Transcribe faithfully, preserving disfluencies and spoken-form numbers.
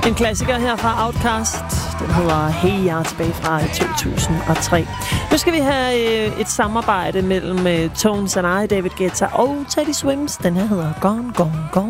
En klassiker her fra Outkast. Den hedder Hey, jeg er tilbage fra to tusind og tre. Nu skal vi have øh, et samarbejde mellem øh, Tones and I, David Guetta og Teddy Swims. Den her hedder Gone, Gone, Gone.